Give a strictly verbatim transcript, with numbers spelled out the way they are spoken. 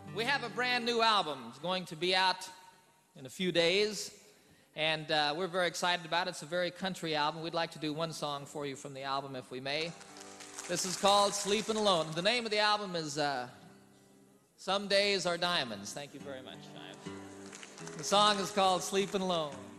We have a brand new album. It's going to be out in a few days, and uh, we're very excited about it. It's a very country album. We'd like to do one song for you from the album, if we may. This is called Sleeping Alone. The name of the album is uh, Some Days Are Diamonds. Thank you very much. The song is called Sleeping Alone.